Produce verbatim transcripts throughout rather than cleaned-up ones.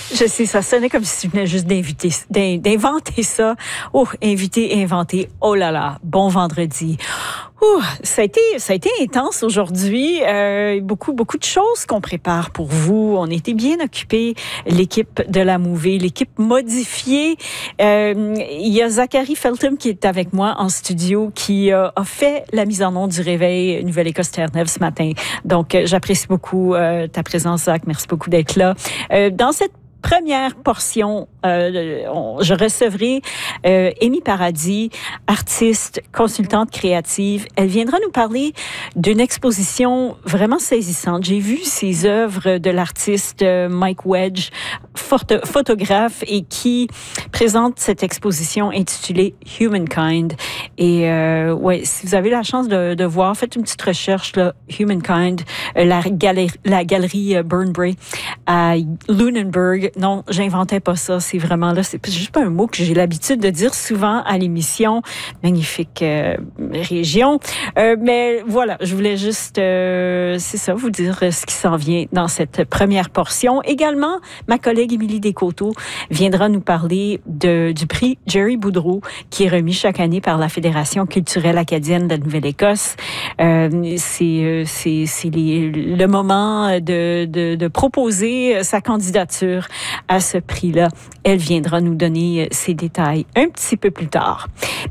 Je sais, ça sonnait comme si tu venais juste d'inviter, d'inventer ça. Oh, inviter, inventer. Oh là là, bon vendredi. Ouh, ça a été, ça a été intense aujourd'hui. Euh, beaucoup, beaucoup de choses qu'on prépare pour vous. On était bien occupés, l'équipe de la Mouvée, l'équipe modifiée. Euh, il y a Zachary Feltham qui est avec moi en studio, qui euh, a fait la mise en onde du réveil Nouvelle-Écosse-Terre-Neuve ce matin. Donc, euh, j'apprécie beaucoup euh, ta présence, Zach. Merci beaucoup d'être là. Euh, dans cette première portion, euh, on, je recevrai euh, Amy Paradis, artiste, consultante créative. Elle viendra nous parler d'une exposition vraiment saisissante. J'ai vu ces œuvres de l'artiste euh, Mike Wedge, photo, photographe, et qui présente cette exposition intitulée Humankind. Et euh, ouais, si vous avez la chance de, de voir, faites une petite recherche là, Humankind, euh, la galerie, la galerie euh, Burnbrae à Lunenburg. Non, j'inventais pas ça. C'est vraiment là, c'est juste pas un mot que j'ai l'habitude de dire souvent à l'émission. Magnifique euh, région. Euh, mais voilà, je voulais juste, euh, c'est ça, vous dire ce qui s'en vient dans cette première portion. Également, ma collègue Émilie Descoteaux viendra nous parler de, du prix Jerry Boudreau, qui est remis chaque année par la Fédération culturelle acadienne de la Nouvelle-Écosse. Euh, c'est, c'est, c'est les, le moment de, de, de proposer sa candidature à ce prix-là. Elle viendra nous donner ses détails un petit peu plus tard.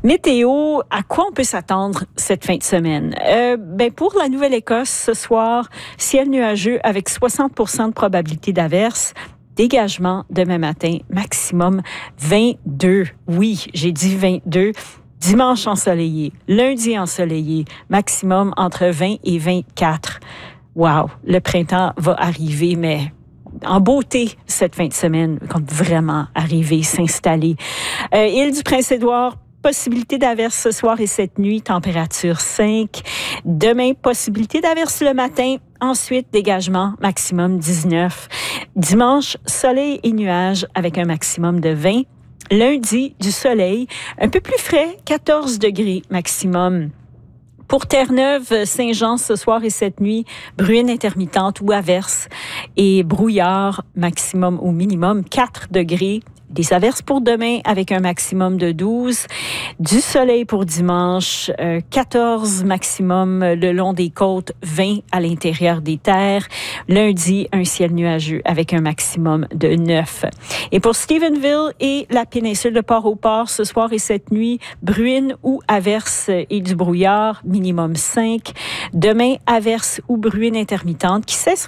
Météo, à quoi on peut s'attendre cette fin de semaine? Euh, ben pour la Nouvelle-Écosse, ce soir, ciel nuageux avec soixante pour cent de probabilité d'averse. Dégagement demain matin, maximum vingt-deux. Oui, j'ai dit vingt-deux. Dimanche ensoleillé, lundi ensoleillé, maximum entre vingt et vingt-quatre. Wow, le printemps va arriver, mais en beauté cette fin de semaine, comme vraiment arriver, s'installer. Euh, Île du Prince-Édouard, possibilité d'averse ce soir et cette nuit, température cinq. Demain, possibilité d'averse le matin. Ensuite, dégagement, maximum dix-neuf. Dimanche, soleil et nuages avec un maximum de vingt. Lundi, du soleil, un peu plus frais, quatorze degrés maximum. Pour Terre-Neuve, Saint-Jean, ce soir et cette nuit, bruine intermittente ou averse et brouillard, maximum ou minimum quatre degrés. Des averses pour demain avec un maximum de douze. Du soleil pour dimanche, euh, quatorze maximum le long des côtes, vingt à l'intérieur des terres. Lundi, un ciel nuageux avec un maximum de neuf. Et pour Stephenville et la péninsule de Port-au-Port, ce soir et cette nuit, bruine ou averse et du brouillard, minimum cinq. Demain, averse ou bruine intermittente qui cessera